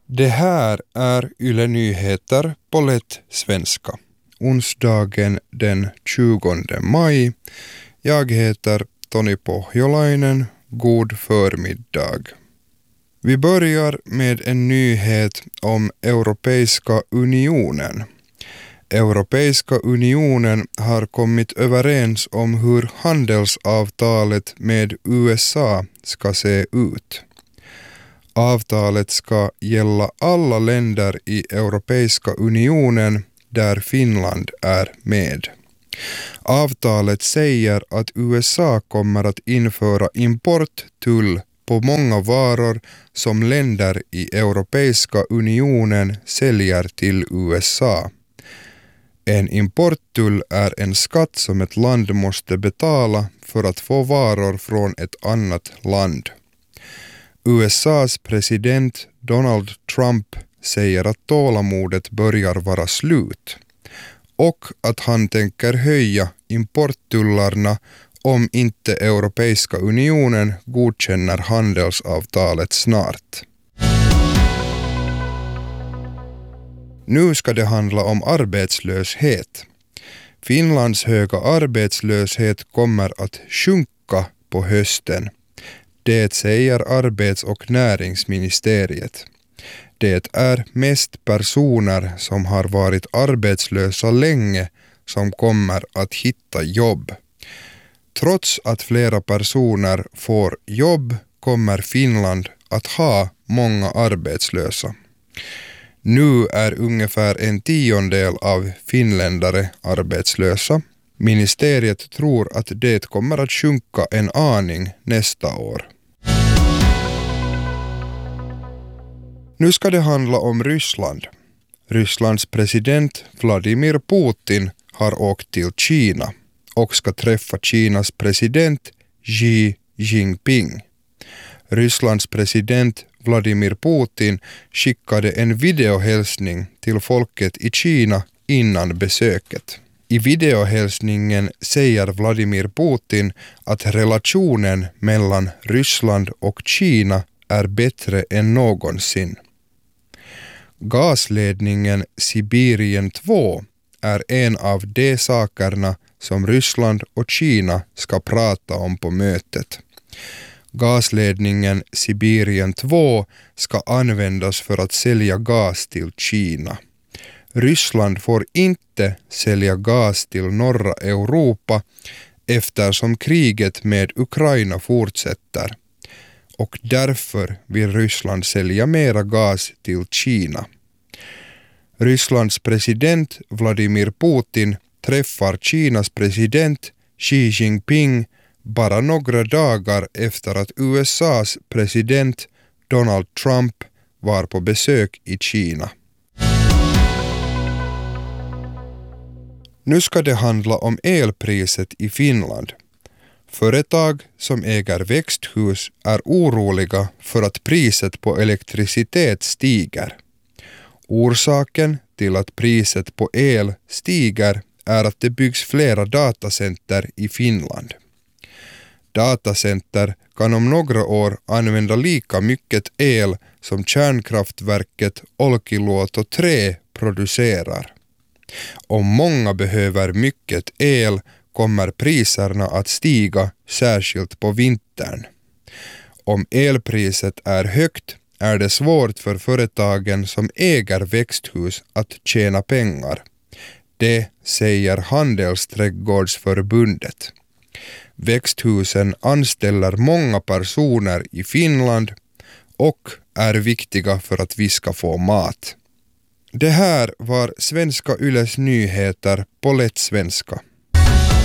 Det här är Yle Nyheter på lätt svenska. Onsdagen den 20 maj. Jag heter Toni Pohjolainen. God förmiddag. Vi börjar med en nyhet om Europeiska unionen. Europeiska unionen har kommit överens om hur handelsavtalet med USA ska se ut. Avtalet ska gälla alla länder i Europeiska unionen där Finland är med. Avtalet säger att USA kommer att införa importtull på många varor som länder i Europeiska unionen säljer till USA. En importtull är en skatt som ett land måste betala för att få varor från ett annat land. USAs president Donald Trump säger att tålamodet börjar vara slut och att han tänker höja importtullarna om inte Europeiska unionen godkänner handelsavtalet snart. Nu ska det handla om arbetslöshet. Finlands höga arbetslöshet kommer att sjunka på hösten. Det säger arbets- och näringsministeriet. Det är mest personer som har varit arbetslösa länge som kommer att hitta jobb. Trots att flera personer får jobb kommer Finland att ha många arbetslösa. Nu är ungefär 1/10 av finländare arbetslösa. Ministeriet tror att det kommer att sjunka en aning nästa år. Nu ska det handla om Ryssland. Rysslands president Vladimir Putin har åkt till Kina och ska träffa Kinas president Xi Jinping. Rysslands president Vladimir Putin skickade en videohälsning till folket i Kina innan besöket. I videohälsningen säger Vladimir Putin att relationen mellan Ryssland och Kina är bättre än någonsin. Gasledningen Sibirien 2 är en av de sakerna som Ryssland och Kina ska prata om på mötet. Gasledningen Sibirien 2 ska användas för att sälja gas till Kina. Ryssland får inte sälja gas till norra Europa eftersom kriget med Ukraina fortsätter. Och därför vill Ryssland sälja mera gas till Kina. Rysslands president Vladimir Putin träffar Kinas president Xi Jinping bara några dagar efter att USAs president Donald Trump var på besök i Kina. Nu ska det handla om elpriset i Finland. Företag som äger växthus är oroliga för att priset på elektricitet stiger. Orsaken till att priset på el stiger är att det byggs flera datacenter i Finland. Datacenter kan om några år använda lika mycket el som kärnkraftverket Olkiluoto 3 producerar. Om många behöver mycket el kommer priserna att stiga, särskilt på vintern. Om elpriset är högt är det svårt för företagen som äger växthus att tjäna pengar. Det säger Handelsträdgårdsförbundet. Växthusen anställer många personer i Finland och är viktiga för att vi ska få mat. Det här var Svenska Yles nyheter på lätt svenska.